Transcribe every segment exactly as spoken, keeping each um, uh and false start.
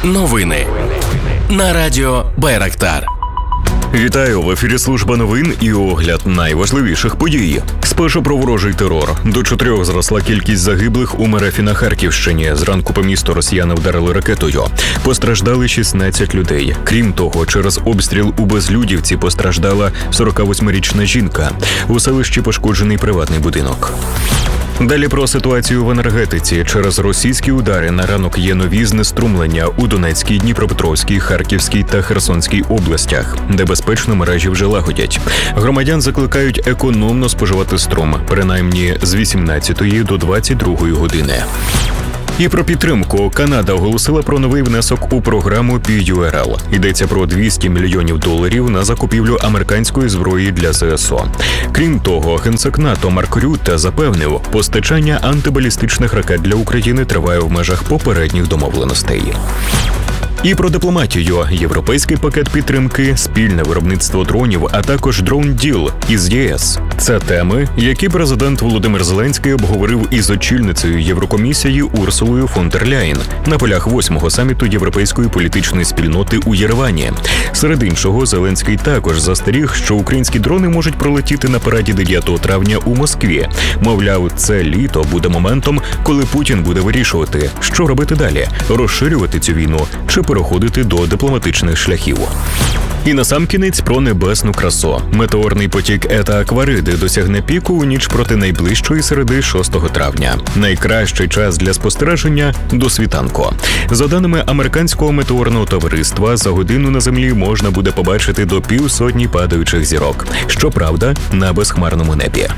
Новини на радіо Байрактар. Вітаю, в ефірі служба новин і огляд найважливіших подій. Спершу про ворожий терор. До чотирьох зросла кількість загиблих у Мерефі на Харківщині. Зранку по місту росіяни вдарили ракетою. Постраждали шістнадцять людей. Крім того, через обстріл у Безлюдівці постраждала сорокавосьмирічна жінка. У селищі пошкоджений приватний будинок. Далі про ситуацію в енергетиці. Через російські удари на ранок є нові знеструмлення у Донецькій, Дніпропетровській, Харківській та Херсонській областях, де безпечно мережі вже лагодять. Громадян закликають економно споживати струм, принаймні з вісімнадцятої до двадцять другої години. І про підтримку. Канада оголосила про новий внесок у програму пі ю ар ел. Йдеться про двісті мільйонів доларів на закупівлю американської зброї для зе ес о. Крім того, генсек НАТО Марк Рютте запевнив, постачання антибалістичних ракет для України триває в межах попередніх домовленостей. І про дипломатію. Європейський пакет підтримки, спільне виробництво дронів, а також дрон-діл із є ес. Це теми, які президент Володимир Зеленський обговорив із очільницею Єврокомісії Урсулою фон дер Ляєн на полях восьмого саміту Європейської політичної спільноти у Єревані. Серед іншого, Зеленський також застеріг, що українські дрони можуть пролетіти на параді дев'ятого травня у Москві. Мовляв, це літо буде моментом, коли Путін буде вирішувати, що робити далі – розширювати цю війну чи переходити до дипломатичних шляхів. І насамкінець про небесну красу. Метеорний потік Ета Аквариди досягне піку у ніч проти найближчої середи шостого травня. Найкращий час для спостереження – до світанку. За даними американського метеорного товариства, за годину на землі можна буде побачити до півсотні падаючих зірок. Щоправда, на безхмарному небі.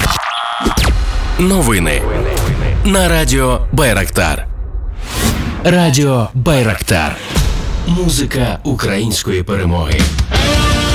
Новини на радіо Байрактар. Радіо Байрактар. Музика української перемоги.